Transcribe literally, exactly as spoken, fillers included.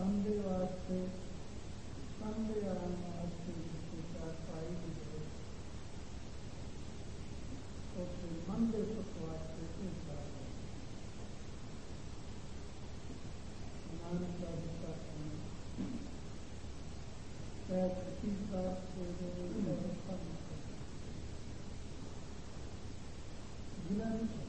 संदेह वास्ते संदेह आने वास्ते जिसके साथ पाई गई तो फिर मंदिर सुख वास्ते एक बार नाम का विचार चाहे किसी बात से जिला